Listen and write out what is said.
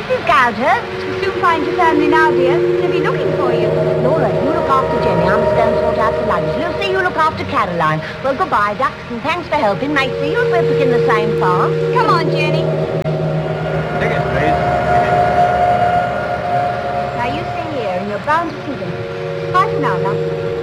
Mrs. Gowdhurst. You'll soon find your family now, dear. They'll be looking for you. Laura, you look after Jenny. I must go and sort out the luggage. Lucy, you look after Caroline. Well, goodbye, ducks, and thanks for helping. May see you if we're picking the same farm. Come on, Jenny. Tickets, please. Now, you stay here, and you're bound to see them. Bye for now, love.